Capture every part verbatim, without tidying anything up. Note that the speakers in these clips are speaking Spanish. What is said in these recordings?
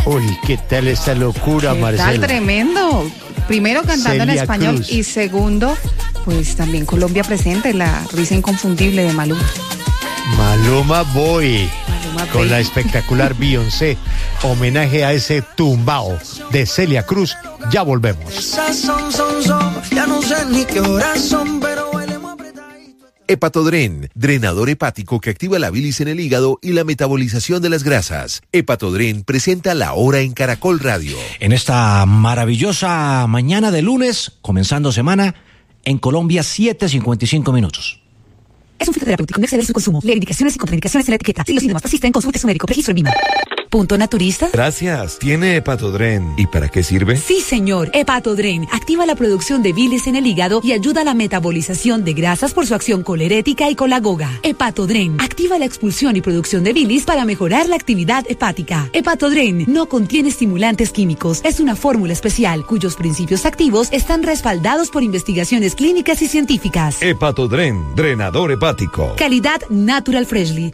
Uy, ¿qué tal esta locura, Marcela? Está tremendo. Primero cantando Celia en español Cruz. y segundo, pues también Colombia presente, la risa inconfundible de Maluma. Maluma Boy, Maluma con Baby. la espectacular Beyoncé. Homenaje a ese tumbao de Celia Cruz. Ya volvemos. Esas son, son, son, ya no sé ni qué horas son, pero bailemos apretadito. Hepatodren, drenador hepático que activa la bilis en el hígado y la metabolización de las grasas. Hepatodren presenta La Hora en Caracol Radio. En esta maravillosa mañana de lunes, comenzando semana, en Colombia, siete cincuenta y cinco minutos. Es un fitoterapéutico, no exceder su consumo. Leer indicaciones y contraindicaciones en la etiqueta. Si los síntomas persisten, consulte a su médico. Registro en Vima. ¿Punto naturista? Gracias. ¿Tiene Hepatodren? ¿Y para qué sirve? Sí, señor. Hepatodren activa la producción de bilis en el hígado y ayuda a la metabolización de grasas por su acción colerética y colagoga. Hepatodren activa la expulsión y producción de bilis para mejorar la actividad hepática. Hepatodren no contiene estimulantes químicos. Es una fórmula especial cuyos principios activos están respaldados por investigaciones clínicas y científicas. Hepatodren, drenador hepático. Calidad Natural Freshly.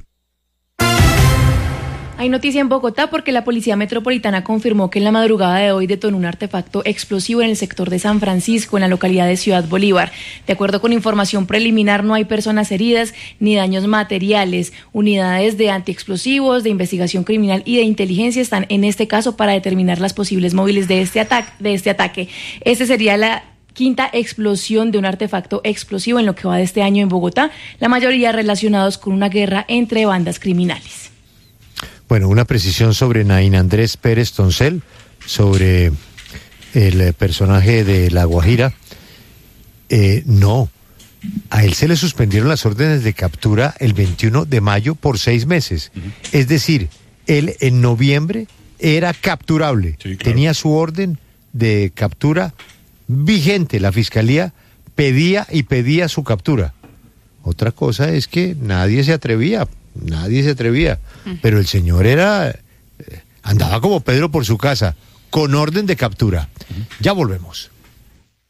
Hay noticia en Bogotá porque la Policía Metropolitana confirmó que en la madrugada de hoy detonó un artefacto explosivo en el sector de San Francisco, en la localidad de Ciudad Bolívar. De acuerdo con información preliminar, no hay personas heridas ni daños materiales. Unidades de antiexplosivos, de investigación criminal y de inteligencia están en este caso para determinar las posibles móviles de este ataque. De este ataque. Este sería la quinta explosión de un artefacto explosivo en lo que va de este año en Bogotá, la mayoría relacionados con una guerra entre bandas criminales. Bueno, una precisión sobre Nain Andrés Pérez Toncel, sobre el personaje de La Guajira. Eh, no, a él se le suspendieron las órdenes de captura el veintiuno de mayo por seis meses. Uh-huh. Es decir, él en noviembre era capturable. Sí, claro. Tenía su orden de captura vigente. La fiscalía pedía y pedía su captura. Otra cosa es que nadie se atrevía. Nadie se atrevía, pero el señor era, andaba como Pedro por su casa, con orden de captura. Ya volvemos.